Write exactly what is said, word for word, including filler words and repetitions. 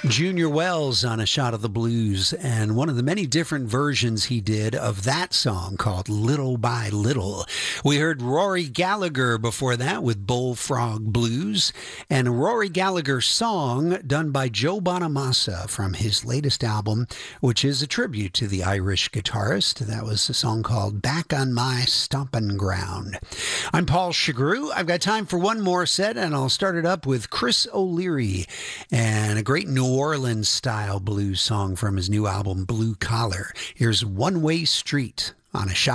Junior Wells on A Shot of the Blues, and one of the many different versions he did of that song called Little by Little. We heard Rory Gallagher before that with Bullfrog Blues, and a Rory Gallagher song done by Joe Bonamassa from his latest album, which is a tribute to the Irish guitarist. That was a song called Back on My Stompin' Ground. I'm Paul Chagru. I've got time for one more set, and I'll start it up with Chris O'Leary and a great New Orleans style blues song from his new album Blue Collar. Here's One Way Street on A Shot